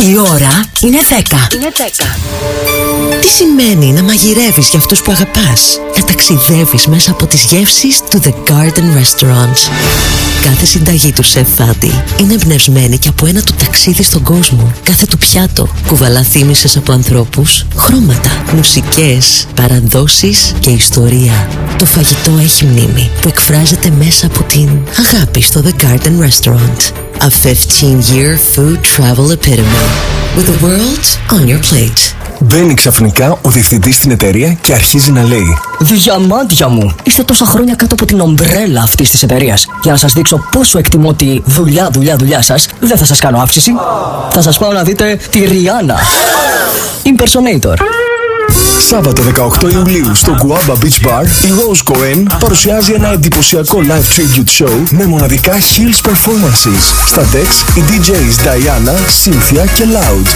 Η ώρα είναι 10. Τι σημαίνει να μαγειρεύεις για αυτούς που αγαπάς? Να ταξιδεύεις μέσα από τις γεύσεις του The Garden Restaurant. Κάθε συνταγή του Chef Fadi είναι εμπνευσμένη και από ένα του ταξίδι στον κόσμο. Κάθε του πιάτο κουβαλά θύμησες από ανθρώπους, χρώματα, μουσικές, παραδόσεις και ιστορία. Το φαγητό έχει μνήμη που εκφράζεται μέσα από την αγάπη στο The Garden Restaurant. A 15-year food travel epitome with the world on your plate. Μπαίνει ξαφνικά ο διευθυντής στην εταιρεία και αρχίζει να λέει: Διαμάντια μου, είστε τόσα χρόνια κάτω από την ομπρέλα αυτής της εταιρείας. Για να σας δείξω πόσο εκτιμώ τη δουλειά σας, δεν θα σας κάνω αύξηση. Θα σας πάω να δείτε τη Rihanna Impersonator. Σάββατο 18 Ιουλίου στο Guava Beach Bar, η Rose Cohen παρουσιάζει ένα εντυπωσιακό live tribute show με μοναδικά Hills performances. Στα decks οι DJs Diana, Cynthia και Loud.